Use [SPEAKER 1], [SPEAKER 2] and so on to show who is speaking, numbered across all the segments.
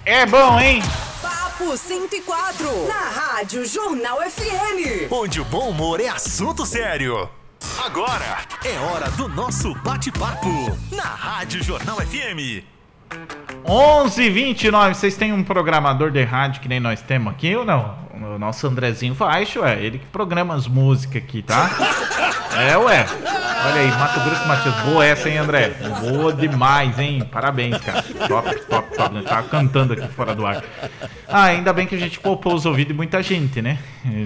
[SPEAKER 1] É bom, hein?
[SPEAKER 2] Papo 104, na Rádio Jornal FM.
[SPEAKER 3] Onde o bom humor é assunto sério. Agora é hora do nosso bate-papo na Rádio Jornal FM.
[SPEAKER 1] 11h29, vocês têm um programador de rádio que nem nós temos aqui ou não? O nosso Andrezinho Faixo, ele que programa as músicas aqui, tá? Ué. Olha aí, Mato Grosso Matias. Boa essa, hein, André? Boa demais, hein? Parabéns, cara. Top. Tava cantando aqui fora do ar. Ainda bem que a gente poupou os ouvidos de muita gente, né?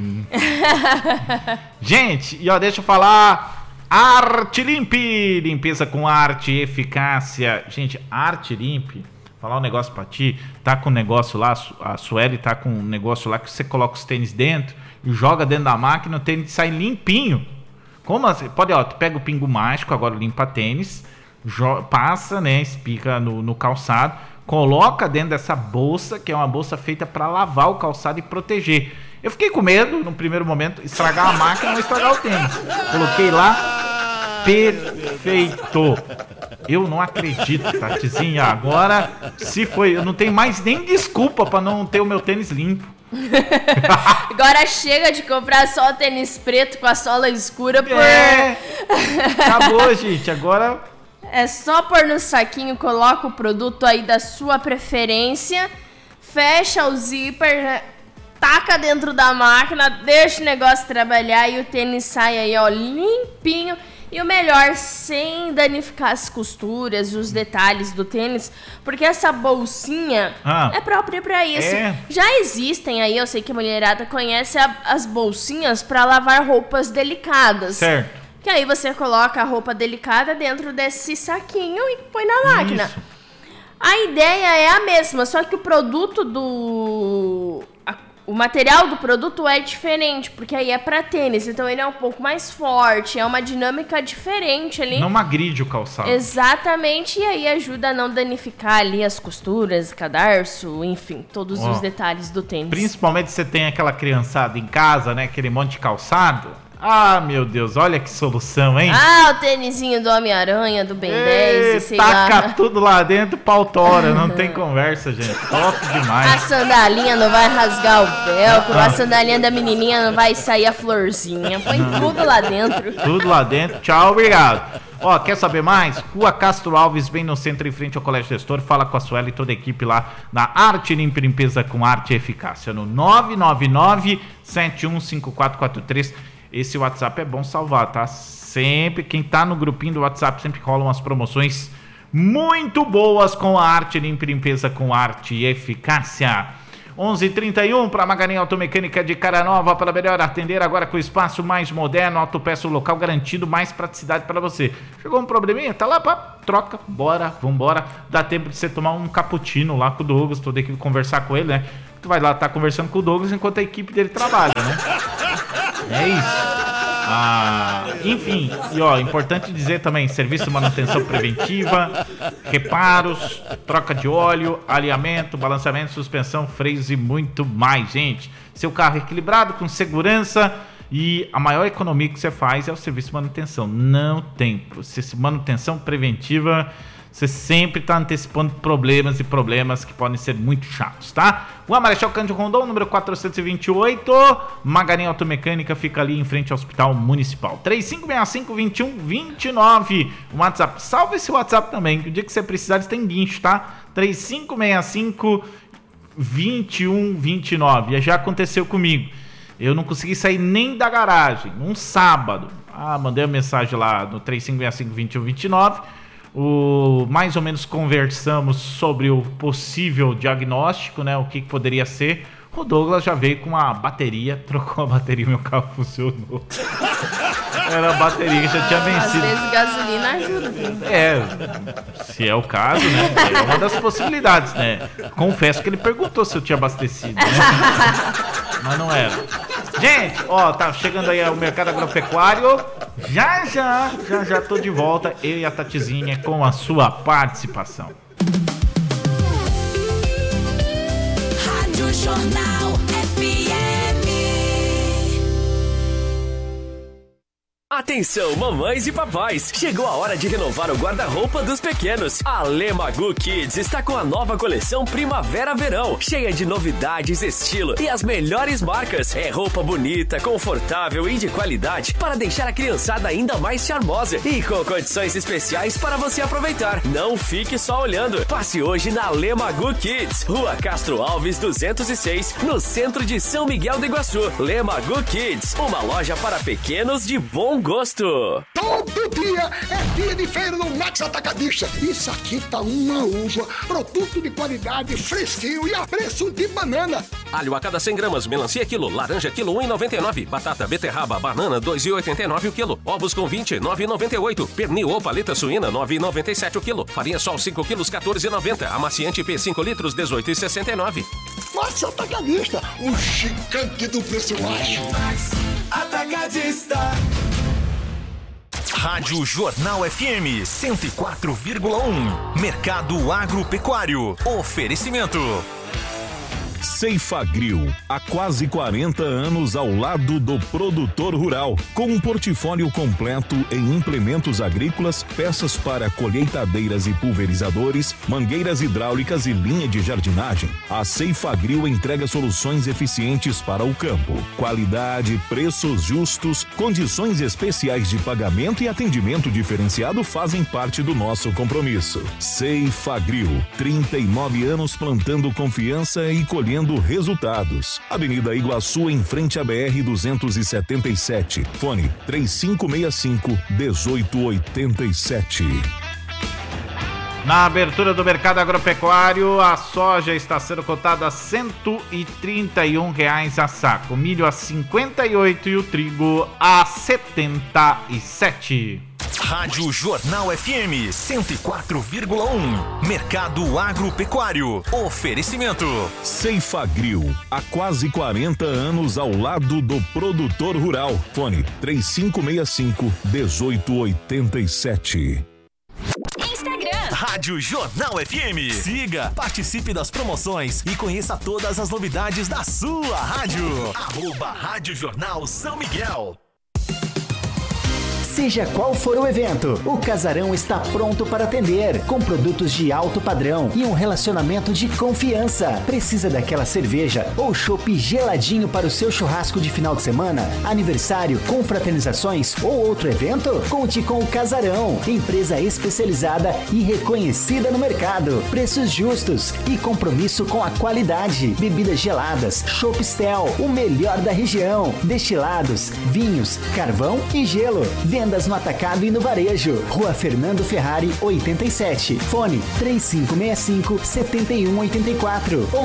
[SPEAKER 1] Gente, e ó, deixa eu falar... Arte Limp, limpeza com arte e eficácia. Gente, Arte Limp, falar um negócio pra ti, tá com um negócio lá, a Sueli tá com um negócio lá que você coloca os tênis dentro e joga dentro da máquina, o tênis sai limpinho. Como assim? Pode, ó, tu pega o pingo mágico, agora limpa tênis, passa, né, espica no calçado, coloca dentro dessa bolsa, que é uma bolsa feita para lavar o calçado e proteger. Eu fiquei com medo, no primeiro momento, estragar a máquina ou estragar o tênis. Coloquei lá, perfeito. Eu não acredito, Tatizinha. Agora, se foi, eu não tenho mais nem desculpa para não ter o meu tênis limpo.
[SPEAKER 4] Agora chega de comprar só o tênis preto com a sola escura por...
[SPEAKER 1] Acabou, gente. Agora...
[SPEAKER 4] É só pôr no saquinho, coloca o produto aí da sua preferência, fecha o zíper... Taca dentro da máquina, deixa o negócio trabalhar e o tênis sai aí, ó, limpinho. E o melhor, sem danificar as costuras, os detalhes do tênis, porque essa bolsinha é própria pra isso. Já existem aí, eu sei que a mulherada conhece as bolsinhas pra lavar roupas delicadas.
[SPEAKER 1] Certo.
[SPEAKER 4] Que aí você coloca a roupa delicada dentro desse saquinho e põe na máquina.
[SPEAKER 1] Isso.
[SPEAKER 4] A ideia é a mesma, só que o produto o material do produto é diferente, porque aí é pra tênis, então ele é um pouco mais forte, é uma dinâmica diferente ali.
[SPEAKER 1] Não agride o calçado.
[SPEAKER 4] Exatamente, e aí ajuda a não danificar ali as costuras, cadarço, enfim, todos os detalhes do tênis.
[SPEAKER 1] Principalmente se você tem aquela criançada em casa, né, aquele monte de calçado. Ah, meu Deus, olha que solução, hein?
[SPEAKER 4] Ah, o tênisinho do Homem-Aranha, do Ben 10, sei lá.
[SPEAKER 1] Taca tudo lá dentro, pau tora, não tem conversa, gente. Top demais.
[SPEAKER 4] A sandalinha não vai rasgar o velcro, a sandalinha da menininha não vai sair a florzinha. Põe tudo lá dentro.
[SPEAKER 1] Tudo lá dentro, tchau, obrigado. Ó, quer saber mais? Rua Castro Alves, bem no centro, em frente ao Colégio Gestor. Fala com a Sueli e toda a equipe lá na Arte Limpa, limpeza com arte e eficácia. No 999-715443. Esse WhatsApp é bom salvar, tá? Sempre, quem tá no grupinho do WhatsApp, sempre rolam umas promoções muito boas com a Arte Limpa, limpeza com arte e eficácia. 11h31 para Maganinha Automecânica de Cara Nova, para melhor atender agora com o espaço mais moderno, autopeça local garantido, mais praticidade para você. Chegou um probleminha? Tá lá, pá, troca, bora, vambora. Dá tempo de você tomar um cappuccino lá com o Douglas, toda a equipe conversar com ele, né? Tu vai lá estar conversando com o Douglas enquanto a equipe dele trabalha, né? É isso. Enfim, e ó, importante dizer também, serviço de manutenção preventiva, reparos, troca de óleo, alinhamento, balanceamento, suspensão, freios e muito mais, gente. Seu carro equilibrado, com segurança, e a maior economia que você faz é o serviço de manutenção. Não tem. Manutenção preventiva, você sempre está antecipando problemas que podem ser muito chatos, tá? Rua Marechal Cândido Rondon, número 428, Maganinha Automecânica, fica ali em frente ao Hospital Municipal. 3565-2129, o WhatsApp. Salve esse WhatsApp também, que o dia que você precisar, eles têm guincho, tá? 3565-2129, já aconteceu comigo. Eu não consegui sair nem da garagem, num sábado. Mandei uma mensagem lá no 3565-2129, mais ou menos conversamos sobre o possível diagnóstico, né? O que poderia ser. O Douglas já veio com uma bateria, trocou a bateria, meu carro funcionou. Era a bateria que já tinha vencido.
[SPEAKER 4] Às vezes gasolina ajuda também.
[SPEAKER 1] Se é o caso, né? É uma das possibilidades, né? Confesso que ele perguntou se eu tinha abastecido, né? Mas não era. Gente, ó, tá chegando aí o mercado agropecuário. Já tô de volta, eu e a Tatizinha, com a sua participação.
[SPEAKER 2] Rádio Jornal.
[SPEAKER 5] Atenção, mamães e papais! Chegou a hora de renovar o guarda-roupa dos pequenos. A Lemagu Kids está com a nova coleção Primavera-Verão, cheia de novidades, estilo e as melhores marcas. É roupa bonita, confortável e de qualidade para deixar a criançada ainda mais charmosa e com condições especiais para você aproveitar. Não fique só olhando. Passe hoje na Lemagu Kids, Rua Castro Alves 206, no centro de São Miguel do Iguaçu. Lemagu Kids, uma loja para pequenos de bom gosto.
[SPEAKER 6] Todo dia é dia de feira no Max Atacadista. Isso aqui tá uma uva, produto de qualidade, fresquinho e a preço de banana.
[SPEAKER 5] Alho a cada 100 gramas, melancia quilo, laranja quilo 1,99, batata, beterraba, banana 2,89 o quilo, ovos com 20, 9,98, pernil ou paleta suína 9,97 o quilo, farinha sol 5 quilos 14,90, amaciante P 5 litros 18,69.
[SPEAKER 6] Max Atacadista, o gigante do preço baixo.
[SPEAKER 3] Max Atacadista. Rádio Jornal FM 104,1. Mercado Agropecuário. Oferecimento.
[SPEAKER 7] Ceifagril, há quase 40 anos ao lado do produtor rural, com um portfólio completo em implementos agrícolas, peças para colheitadeiras e pulverizadores, mangueiras hidráulicas e linha de jardinagem. A Ceifagril entrega soluções eficientes para o campo, qualidade, preços justos, condições especiais de pagamento e atendimento diferenciado fazem parte do nosso compromisso. Ceifagril, 39 anos plantando confiança e colhendo resultados. Avenida Iguaçu, em frente à BR-277. Fone 3565-1887.
[SPEAKER 1] Na abertura do mercado agropecuário, a soja está sendo cotada a R$ 131 a saco, milho a 58 e o trigo a 77.
[SPEAKER 3] Rádio Jornal FM 104,1. Mercado Agropecuário. Oferecimento.
[SPEAKER 7] Ceifagril, há quase 40 anos ao lado do produtor rural. Fone 3565-1887.
[SPEAKER 2] Instagram.
[SPEAKER 3] Rádio Jornal FM. Siga, participe das promoções e conheça todas as novidades da sua rádio. @Rádio Jornal São Miguel.
[SPEAKER 8] Seja qual for o evento, o Casarão está pronto para atender, com produtos de alto padrão e um relacionamento de confiança. Precisa daquela cerveja ou chopp geladinho para o seu churrasco de final de semana, aniversário, confraternizações ou outro evento? Conte com o Casarão, empresa especializada e reconhecida no mercado. Preços justos e compromisso com a qualidade. Bebidas geladas, chopp Stel, o melhor da região. Destilados, vinhos, carvão e gelo. Vendas no atacado e no varejo. Rua Fernando Ferrari, 87. Fone 3565-7184 ou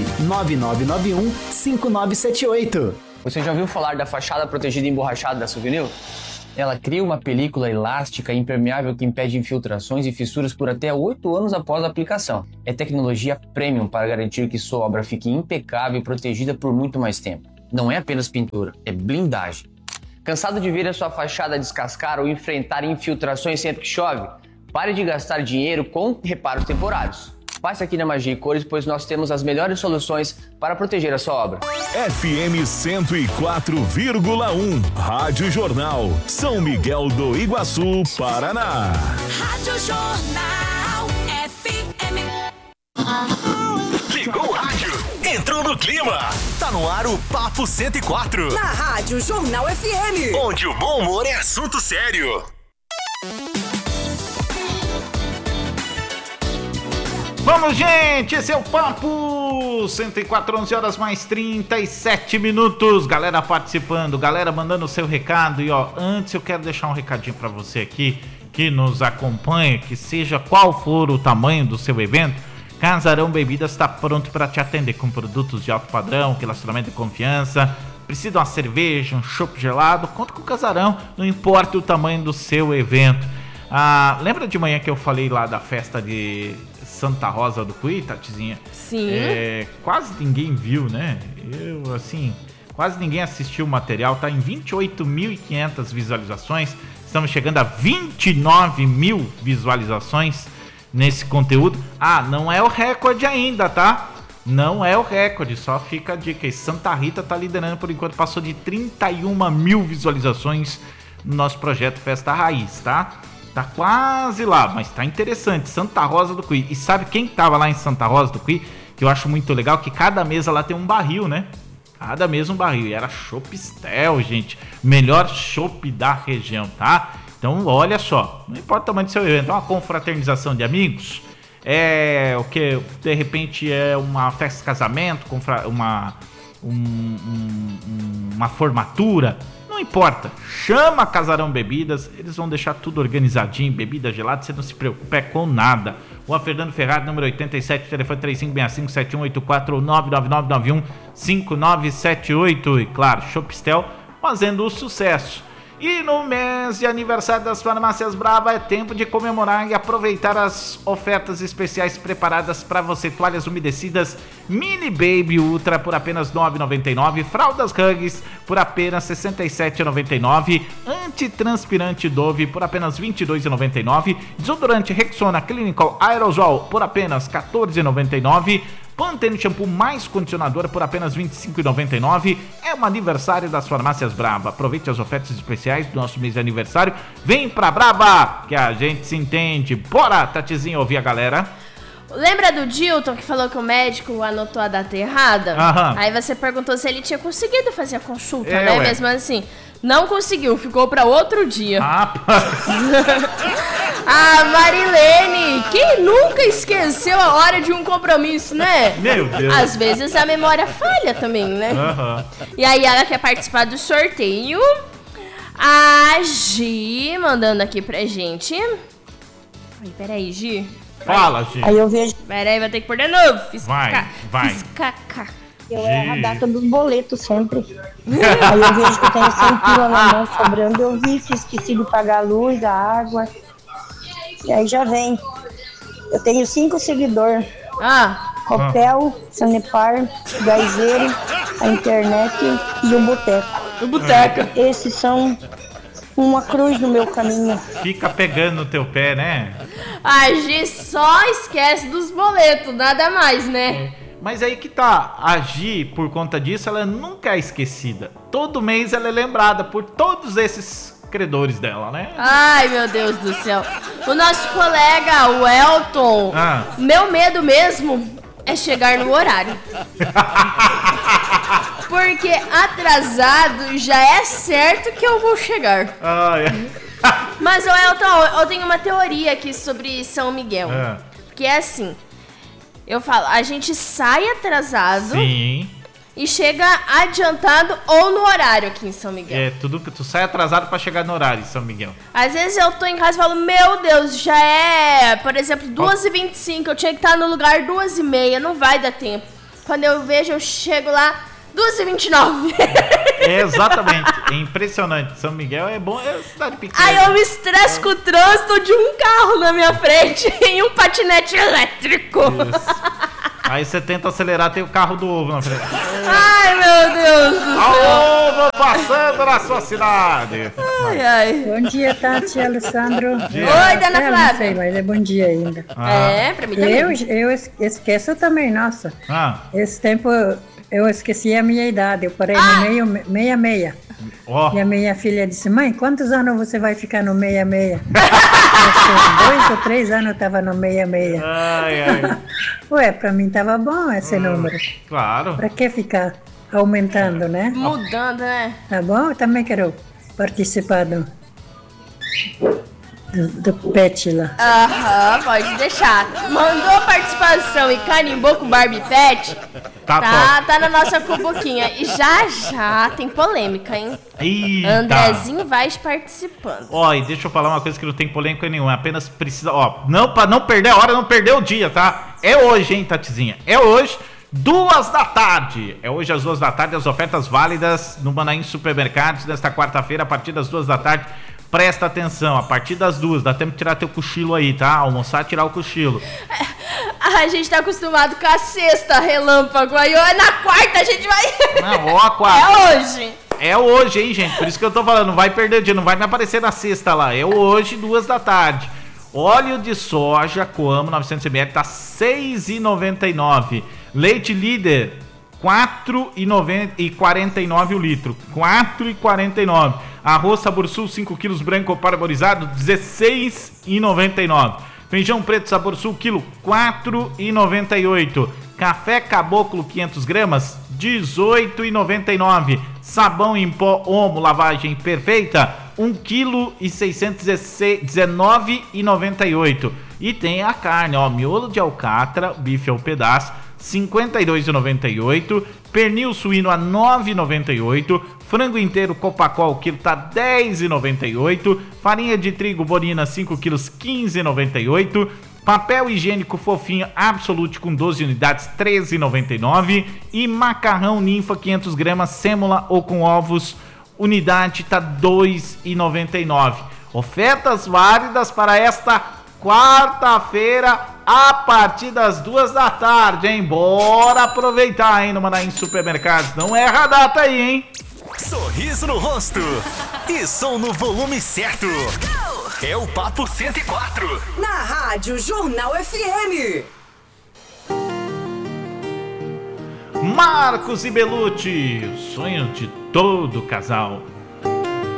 [SPEAKER 8] 99991-5978.
[SPEAKER 9] Você já ouviu falar da fachada protegida emborrachada da Souvenir? Ela cria uma película elástica e impermeável que impede infiltrações e fissuras por até 8 anos após a aplicação. É tecnologia premium para garantir que sua obra fique impecável e protegida por muito mais tempo. Não é apenas pintura, é blindagem. Cansado de ver a sua fachada descascar ou enfrentar infiltrações sempre que chove? Pare de gastar dinheiro com reparos temporários. Passe aqui na Magia e Cores, pois nós temos as melhores soluções para proteger a sua obra.
[SPEAKER 7] FM 104,1. Rádio Jornal, São Miguel do Iguaçu, Paraná.
[SPEAKER 2] Rádio Jornal FM.
[SPEAKER 3] Ligou o rádio, entrou no clima. Tá no ar o Papo 104.
[SPEAKER 2] Na Rádio Jornal FM.
[SPEAKER 3] Onde o bom humor é assunto sério.
[SPEAKER 1] Vamos, gente, esse é o Papo 104, 11 horas mais 37 minutos. Galera participando, galera mandando o seu recado. E ó, antes eu quero deixar um recadinho pra você aqui que nos acompanha, que seja qual for o tamanho do seu evento, Casarão Bebidas está pronto para te atender com produtos de alto padrão, relacionamento de confiança. Precisa de uma cerveja, um chopp gelado? Conta com o Casarão, não importa o tamanho do seu evento. Lembra de manhã que eu falei lá da festa de Santa Rosa do Cuí, Tatizinha?
[SPEAKER 4] Sim.
[SPEAKER 1] Quase ninguém viu, né? Quase ninguém assistiu o material. Tá em 28.500 visualizações. Estamos chegando a 29 mil visualizações nesse conteúdo. Não é o recorde ainda, tá? Não é o recorde, só fica a dica aí. Santa Rita tá liderando por enquanto, passou de 31 mil visualizações no nosso projeto Festa Raiz, tá? Tá quase lá, mas tá interessante. Santa Rosa do Cuí. E sabe quem tava lá em Santa Rosa do Cuí? Que eu acho muito legal, que cada mesa lá tem um barril, né? Cada mesa um barril. E era Chopistel, gente. Melhor chopp da região, tá? Então, olha só. Não importa o tamanho do seu evento. É uma confraternização de amigos. É o que, de repente, é uma festa de casamento, uma formatura. Não importa, chama a Casarão Bebidas, eles vão deixar tudo organizadinho, bebida gelada, você não se preocupa com nada. Rua Fernando Ferrari, número 87, telefone 3565-7184 ou 99991-5978. E claro, Chopistel fazendo o sucesso. E no mês de aniversário das Farmácias Brava é tempo de comemorar e aproveitar as ofertas especiais preparadas para você. Toalhas umedecidas Mini Baby Ultra por apenas R$ 9,99. Fraldas Huggies por apenas R$ 67,99. Antitranspirante Dove por apenas R$ 22,99. Desodorante Rexona Clinical Aerosol por apenas R$ 14,99. Pantene Shampoo mais condicionador por apenas R$ 25,99. É um aniversário das Farmácias Brava. Aproveite as ofertas especiais do nosso mês de aniversário. Vem pra Brava, que a gente se entende. Bora, Tatizinha, ouvir a galera.
[SPEAKER 4] Lembra do Dilton que falou que o médico anotou a data errada?
[SPEAKER 1] Aham.
[SPEAKER 4] Aí você perguntou se ele tinha conseguido fazer a consulta,
[SPEAKER 1] É,
[SPEAKER 4] né?
[SPEAKER 1] ué.
[SPEAKER 4] Mesmo assim. Não conseguiu, ficou pra outro dia. A Marilene, quem nunca esqueceu a hora de um compromisso, né?
[SPEAKER 1] Meu Deus.
[SPEAKER 4] Às vezes a memória falha também, né?
[SPEAKER 1] Aham.
[SPEAKER 4] E aí ela quer participar do sorteio. A Gi mandando aqui pra gente. Ai, peraí, Gi.
[SPEAKER 1] Fala, Gi.
[SPEAKER 10] Aí eu vejo.
[SPEAKER 4] Peraí, vai ter que pôr de novo. Fiz
[SPEAKER 1] Vai,
[SPEAKER 4] K,
[SPEAKER 1] vai.
[SPEAKER 4] Fiz KK.
[SPEAKER 10] Eu erro a data dos boletos sempre. Aí eu vejo que eu tenho 100 pila na mão sobrando. Eu vi se esqueci de pagar a luz, a água. E aí já vem. Eu tenho 5 seguidores. Copel, Sanepar, Gaizeiro, a internet e o Boteco.
[SPEAKER 4] O Boteco.
[SPEAKER 10] Esses são uma cruz no meu caminho.
[SPEAKER 1] Fica pegando no teu pé, né?
[SPEAKER 4] A Gi só esquece dos boletos, nada mais, né?
[SPEAKER 1] Mas aí que tá, a Gi, por conta disso, ela nunca é esquecida. Todo mês ela é lembrada por todos esses credores dela, né?
[SPEAKER 4] Ai, meu Deus do céu. O nosso colega, o Elton, meu medo mesmo é chegar no horário. Porque atrasado já é certo que eu vou chegar. Mas, o Elton, eu tenho uma teoria aqui sobre São Miguel. Que é assim, eu falo, a gente sai atrasado.
[SPEAKER 1] Sim.
[SPEAKER 4] E chega adiantado ou no horário aqui em São Miguel.
[SPEAKER 1] É, tudo que tu sai atrasado pra chegar no horário em São Miguel.
[SPEAKER 4] Às vezes eu tô em casa e falo, meu Deus, já é, por exemplo, 2h25, eu tinha que estar no lugar 2h30, não vai dar tempo. Quando eu vejo, eu chego lá 2h29.
[SPEAKER 1] É, exatamente, é impressionante. São Miguel é bom, é cidade pequena.
[SPEAKER 4] Aí eu me estresso com o trânsito de um carro na minha frente e um patinete elétrico.
[SPEAKER 1] Isso. Aí você tenta acelerar, tem o carro do ovo na frente.
[SPEAKER 4] Ai, meu Deus do céu.
[SPEAKER 1] Ovo passando na sua cidade.
[SPEAKER 4] Ai, ai.
[SPEAKER 11] Bom dia, Tati, Alessandro.
[SPEAKER 4] Oi, dona Flávia.
[SPEAKER 11] Não sei, mas é bom dia ainda.
[SPEAKER 4] É, pra mim também.
[SPEAKER 11] Eu esqueço também, nossa. Esse tempo eu esqueci a minha idade, eu parei no meia-meia. E a minha filha disse, mãe, quantos anos você vai ficar no meia-meia? 2 ou 3 anos eu tava no meia-meia. Ué, pra mim tava bom esse número.
[SPEAKER 1] Claro.
[SPEAKER 11] Pra que ficar aumentando, né?
[SPEAKER 4] Mudando, né?
[SPEAKER 11] Tá bom? Eu também quero participar do pet lá.
[SPEAKER 4] Aham, pode deixar. Mandou participação e carimbou com o Barbie Pet. Tá na nossa cubuquinha. E já tem polêmica, hein?
[SPEAKER 1] Eita.
[SPEAKER 4] Andrezinho vai participando.
[SPEAKER 1] Ó, e deixa eu falar uma coisa que não tem polêmica nenhuma. Apenas precisa, ó, pra não perder a hora, não perder o dia, tá? É hoje, hein, Tatizinha? É hoje, 2 da tarde. É hoje às 2 da tarde, as ofertas válidas no Manaim Supermercados nesta quarta-feira, a partir das 2 da tarde. Presta atenção, a partir das 2, dá tempo de tirar teu cochilo aí, tá? Almoçar, tirar o cochilo.
[SPEAKER 4] A gente tá acostumado com a sexta, relâmpago. Aí na quarta a gente vai...
[SPEAKER 1] Não, ó, a quarta.
[SPEAKER 4] É hoje.
[SPEAKER 1] É hoje, hein, gente? Por isso que eu tô falando, não vai perder o dia, não vai me aparecer na sexta lá. É hoje, 2 da tarde. Óleo de soja Coamo 900ml tá R$ 6,99. Leite Líder 4,49 o litro. 4,49. Arroz Sabor Sul 5 quilos branco parboilizado, 16,99. Feijão preto Sabor Sul quilo, 4,98. Café Caboclo 500 gramas, 18,99. Sabão em pó Omo lavagem perfeita, 1 kg e 619,98. E tem a carne, ó, miolo de alcatra, bife ao pedaço, 52,98. Pernil suíno a 9,98. Frango inteiro Copacol, o quilo tá 10,98. Farinha de trigo Bonina 5 quilos, 15,98. Papel higiênico fofinho Absolute com 12 unidades, 13,99. E macarrão Ninfa 500 gramas, sêmola ou com ovos, unidade tá 2,99. Ofertas válidas para esta quarta-feira a partir das 2 da tarde, hein? Bora aproveitar, hein? No Manaim Supermercados. Não erra a data aí, hein?
[SPEAKER 3] Sorriso no rosto e som no volume certo. É o Papo 104.
[SPEAKER 2] Na Rádio Jornal FM.
[SPEAKER 1] Marcos e Belucci, o sonho de todo casal.